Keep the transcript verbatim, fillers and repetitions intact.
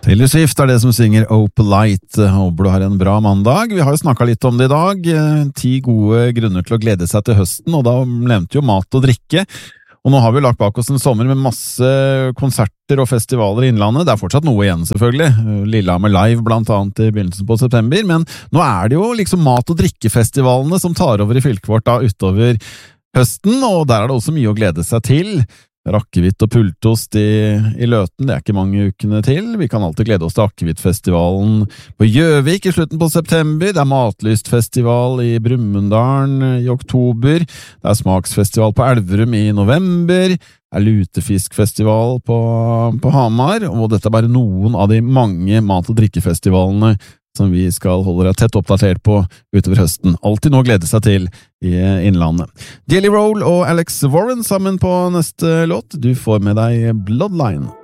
Taylor Swift er det som synger Oh Polite. Håper du har en bra mandag. Vi har jo snakket litt om det i dag. Ti gode grunner til å glede seg til høsten, og da nevnte jo mat og drikke. Og nå har vi lagt bak oss en sommer med masse konserter og festivaler i Innlandet. Det er fortsatt noe igjen selvfølgelig. Lillehammer Live blant annet i begynnelsen på september. Men nå er det jo liksom mat- og drikkefestivalene som tar over i fylket vårt da utover høsten, og der er det også mye å glede seg til. Rakkevitt og pultost i, i Løten, det er ikke mange ukene til. Vi kan alltid glede oss til Akkevittfestivalen på Gjøvik i slutten på september. Det er Matlystfestival i Brumunddal i oktober. Det er Smaksfestival på Elverum i november. Det er Lutefiskfestival på, på Hamar. Og dette er bare noen av de mange mat- og drikkefestivalene som vi skal holde deg tett oppdatert på utover høsten. Alltid noe å glede seg til i Innlandet. Jelly Roll og Alex Warren sammen på neste låt. Du får med deg Bloodline.